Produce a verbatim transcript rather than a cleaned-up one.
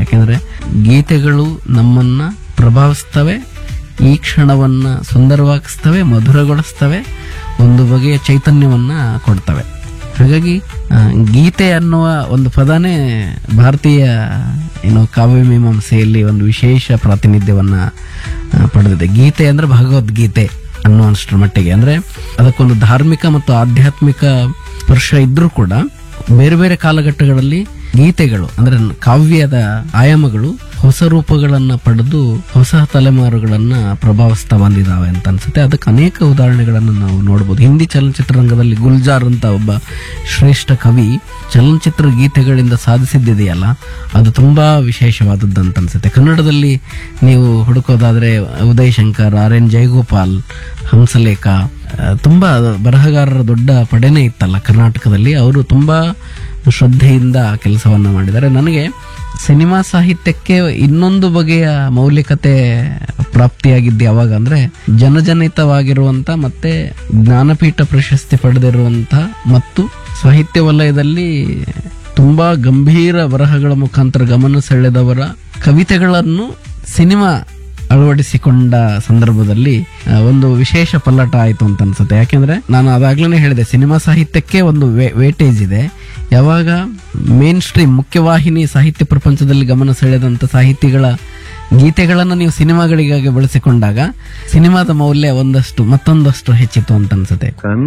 ಯಾಕೆಂದ್ರೆ ಗೀತೆಗಳು ನಮ್ಮನ್ನ ಪ್ರಭಾವಿಸ್ತವೆ, ಈ ಕ್ಷಣವನ್ನ ಸುಂದರವಾಗಿಸ್ತವೆ, ಮಧುರಗೊಳಿಸ್ತವೆ, ಒಂದು ಬಗೆಯ ಚೈತನ್ಯವನ್ನ ಕೊಡ್ತವೆ. ಹಾಗಾಗಿ ಆ, ಗೀತೆ ಅನ್ನುವ ಒಂದು ಪದನೇ ಭಾರತೀಯ ಏನು ಕಾವ್ಯ ಮೀಮಾಂಸೆಯಲ್ಲಿ ಒಂದು ವಿಶೇಷ ಪ್ರಾತಿನಿಧ್ಯವನ್ನ ಆ, ಪಡೆದಿದೆ. ಗೀತೆ ಅಂದ್ರೆ ಭಗವದ್ಗೀತೆ ಅನ್ನುವಷ್ಟರ ಮಟ್ಟಿಗೆ, ಅಂದ್ರೆ ಅದಕ್ಕೊಂದು ಧಾರ್ಮಿಕ ಮತ್ತು ಆಧ್ಯಾತ್ಮಿಕ ಸ್ಪರ್ಶ ಇದ್ರೂ ಕೂಡ ಬೇರೆ ಬೇರೆ ಕಾಲಘಟ್ಟಗಳಲ್ಲಿ ಗೀತೆಗಳು ಅಂದ್ರೆ ಕಾವ್ಯದ ಆಯಾಮಗಳು ಹೊಸ ರೂಪಗಳನ್ನ ಪಡೆದು ಹೊಸ ತಲೆಮಾರುಗಳನ್ನ ಪ್ರಭಾವಿಸ್ತಾ ಬಂದಿದಾವೆ ಅಂತ ಅನ್ಸುತ್ತೆ. ಅದಕ್ಕೆ ಅನೇಕ ಉದಾಹರಣೆಗಳನ್ನು ನಾವು ನೋಡಬಹುದು. ಹಿಂದಿ ಚಲನಚಿತ್ರರಂಗದಲ್ಲಿ ಗುಲ್ಜಾರ್ ಅಂತ ಒಬ್ಬ ಶ್ರೇಷ್ಠ ಕವಿ ಚಲನಚಿತ್ರ ಗೀತೆಗಳಿಂದ ಸಾಧಿಸಿದ್ದಿದೆಯಲ್ಲ, ಅದು ತುಂಬಾ ವಿಶೇಷವಾದದ್ದು ಅಂತ ಅನ್ಸುತ್ತೆ. ಕನ್ನಡದಲ್ಲಿ ನೀವು ಹುಡುಕೋದಾದ್ರೆ ಉದಯ್ ಶಂಕರ್, ಆರ್ ಎನ್ ಜಯಗೋಪಾಲ್, ಹಂಸಲೇಖ, ಆ, ತುಂಬಾ ಬರಹಗಾರರ ದೊಡ್ಡ ಪಡೆನೇ ಇತ್ತಲ್ಲ ಕರ್ನಾಟಕದಲ್ಲಿ. ಅವರು ತುಂಬಾ ಶ್ರದ್ಧೆಯಿಂದ ಕೆಲಸವನ್ನ ಮಾಡಿದ್ದಾರೆ. ನನಗೆ ಸಿನಿಮಾ ಸಾಹಿತ್ಯಕ್ಕೆ ಇನ್ನೊಂದು ಬಗೆಯ ಮೌಲಿಕತೆ ಪ್ರಾಪ್ತಿಯಾಗಿದ್ದು ಯಾವಾಗ ಅಂದ್ರೆ ಜನಜನಿತವಾಗಿರುವಂತ ಮತ್ತೆ ಜ್ಞಾನಪೀಠ ಪ್ರಶಸ್ತಿ ಪಡೆದಿರುವಂತ ಮತ್ತು ಸಾಹಿತ್ಯ ವಲಯದಲ್ಲಿ ತುಂಬಾ ಗಂಭೀರ ಬರಹಗಳ ಮುಖಾಂತರ ಗಮನ ಸೆಳೆದವರ ಕವಿತೆಗಳನ್ನು ಸಿನಿಮಾ ಅಳವಡಿಸಿಕೊಂಡ ಸಂದರ್ಭದಲ್ಲಿ ಆ, ಒಂದು ವಿಶೇಷ ಪಲ್ಲಟ ಆಯ್ತು ಅಂತ ಅನ್ಸುತ್ತೆ. ಯಾಕೆಂದ್ರೆ ನಾನು ಅದಾಗ್ಲೇ ಹೇಳಿದೆ, ಸಿನಿಮಾ ಸಾಹಿತ್ಯಕ್ಕೆ ಒಂದು ವೇಟೇಜ್ ಇದೆ. ಯಾವಾಗ ಮೇನ್ ಸ್ಟ್ರೀಮ್ ಮುಖ್ಯವಾಹಿನಿ ಸಾಹಿತ್ಯ ಪ್ರಪಂಚದಲ್ಲಿ ಗಮನ ಸೆಳೆದಂತ ಸಾಹಿತಿಗಳ ಗೀತೆಗಳನ್ನ ನೀವು ಸಿನಿಮಾಗಳಿಗಾಗಿ ಬಳಸಿಕೊಂಡಾಗ ಸಿನಿಮಾದ ಮೌಲ್ಯ ಒಂದಷ್ಟು ಮತ್ತೊಂದಷ್ಟು ಹೆಚ್ಚಿತು ಅಂತ ಅನ್ಸುತ್ತೆ.